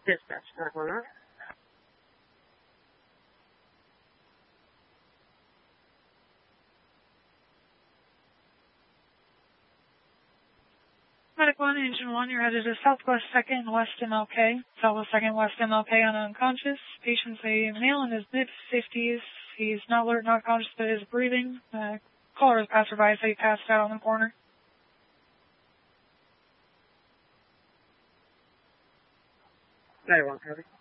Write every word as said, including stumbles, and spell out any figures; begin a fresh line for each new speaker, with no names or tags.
Dispatch nine one nine.
Medic one, Engine one, you're headed to Southwest second West M L K. Southwest second West M L K on unconscious. Patient's a male in his mid-fifties. He's not alert, not conscious, but is breathing. Uh, caller is passerby, so he passed out on the corner.
ninety-one, Cody.